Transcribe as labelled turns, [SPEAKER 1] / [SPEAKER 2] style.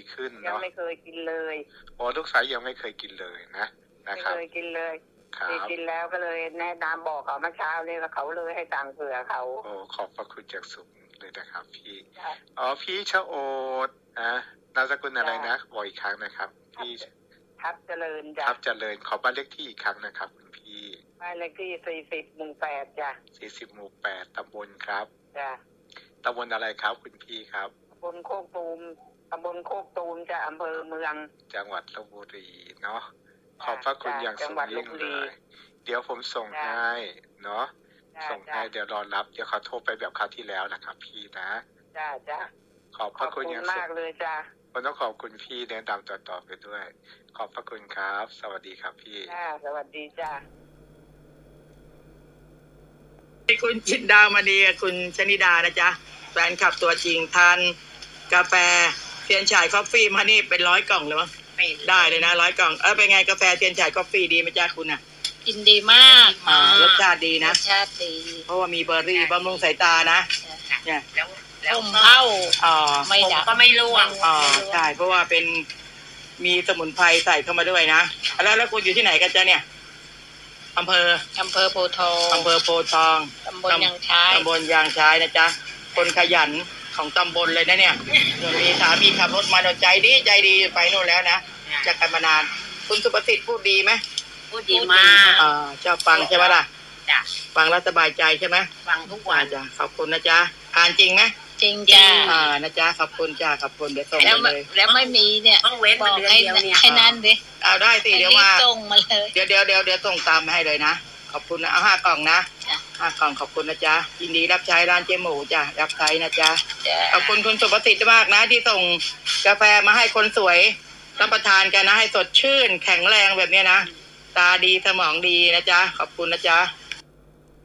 [SPEAKER 1] ขึ้น
[SPEAKER 2] ยัง
[SPEAKER 1] เนาะ
[SPEAKER 2] ไม่เคยกินเลย
[SPEAKER 1] โอ้ลูกสาวยังไม่เคยกินเลยนะ
[SPEAKER 2] ไม่
[SPEAKER 1] ครับ
[SPEAKER 2] เคยกินเลย
[SPEAKER 1] ครับ
[SPEAKER 2] กินแล้วก็เลยแนะนำบอกเขาเมื่อเช้านี่เขาเลยให้สั่งเผื่อเขา
[SPEAKER 1] โอ้ขอบพระคุณจากสูงเลยนะครับพี่
[SPEAKER 2] จ้ะ
[SPEAKER 1] อ๋อพี่ชโอดนามสกุลอะไรนะบอกอีกครั้งนะครับพี่
[SPEAKER 2] ทับเจริญจ้ะ
[SPEAKER 1] ทับเจริญขอบ้านเลขที่อีกครั้งนะครับคุณพี่
[SPEAKER 2] บ้านเลขที่40 หมู่ 8จ้ะ
[SPEAKER 1] 40 หมู่ 8ตำบลครับ
[SPEAKER 2] จ้ะ
[SPEAKER 1] ตำบลอะไรครับคุณพี่ครับ
[SPEAKER 2] ตำบลโคกตูมจ้ะอำเภอเมือง
[SPEAKER 1] จังหวัดลพบุรีเนาะขอบพระคุณอย่างสูงยิ่งเลยเดี๋ยวผมส่งให้เนาะส่งให้เดี๋ยวรอรับเดี๋ยวเขาโทรไปแบบคราวที่แล้วนะครับพี่นะ
[SPEAKER 2] จ้ะ
[SPEAKER 1] ขอบพระคุณอย่างสูง
[SPEAKER 2] มากเลยจ้ะ
[SPEAKER 1] ผมต้องขอบคุณพี่แนะนำต่อๆไปด้วย ขอบพระคุณครับ สวัสดีครับพี่
[SPEAKER 2] สวัสดีจ้ะ
[SPEAKER 3] คุณจินดามณีคุณชนิดานะจ๊ะแฟนคลับตัวจริงทานกาแฟเทียนฉายคอฟฟี่มานี่เป็น100 กล่องเลยมั้งได้เลยนะ100 กล่องเป็นไงกาแฟเทียนฉายคอฟฟี่ดีไหมจ๊ะคุณอ่ะ
[SPEAKER 4] กินดีมาก
[SPEAKER 3] รสชาติดีนะ
[SPEAKER 4] รสชาติดี
[SPEAKER 3] เพราะว่ามีเบอร์รี่บำรุงสายตานะเนี่ย
[SPEAKER 4] แล้วเข้าไม่ดับ
[SPEAKER 2] ก็ไม่ร่วง
[SPEAKER 3] ใช่เพราะว่าเป็นมีสมุนไพรใส่เข้ามาด้วยนะแล้วคุณอยู่ที่ไหนกันจ๊ะเนี่ยอำเภอ
[SPEAKER 4] โพธิ์ทอง
[SPEAKER 3] อำเภอโพธิ์ทอง
[SPEAKER 4] ตำบลยางช้าย
[SPEAKER 3] นะจ๊ะคนขยันของตำบลเลยนะเนี่ยมีสามีขับรถมาใจดีไปโน่นแล้วนะจากกันมานานคุณสุประสิทธิ์พูดดีไหม
[SPEAKER 4] พูดดีมาก
[SPEAKER 3] เจ้าฟังใช่ไหมล่ะ
[SPEAKER 4] จ้ะ
[SPEAKER 3] ฟังแล้วสบายใจใช่ไหม
[SPEAKER 4] ฟังทุกวัน
[SPEAKER 3] จ้ะขอบคุณนะจ๊ะทานจริงไหม
[SPEAKER 4] จริงจ้ะ
[SPEAKER 3] นะจ๊ะขอบคุณจ้ะขอบคุณเดี๋ยวส่งเลย
[SPEAKER 4] แล้วไม่มีเนี่ย
[SPEAKER 2] ต้องเว้นมาเดือนเดียวเนี่ย
[SPEAKER 4] ให้นั่นดิ
[SPEAKER 3] ได้สิเดี๋ยวมา
[SPEAKER 4] ส่งมาเลย
[SPEAKER 3] เดี๋ยวส่งตามมาให้เลยนะขอบคุณนะเอา5 กล่องนะ5 กล่องขอบคุณนะจ๊ะยินดีรับใช้ร้านเจ๊หมูจ้ะรับใช้นะจ๊ะขอบคุณคุณสุประสิทธิ์มากนะที่ส่งกาแฟมาให้คนสวยรับประทานกันนะให้สดชื่นแข็งแรงแบบนี้นะตาดีสมองดีนะจ๊ะขอบคุณนะจ๊ะ